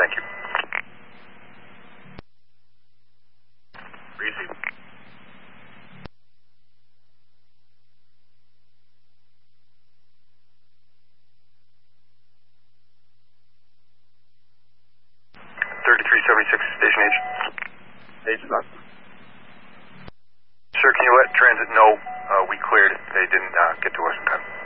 Thank you. Receive. 3376, station agent. Agent up. Sir, can you let transit know we cleared? They didn't get to us in time.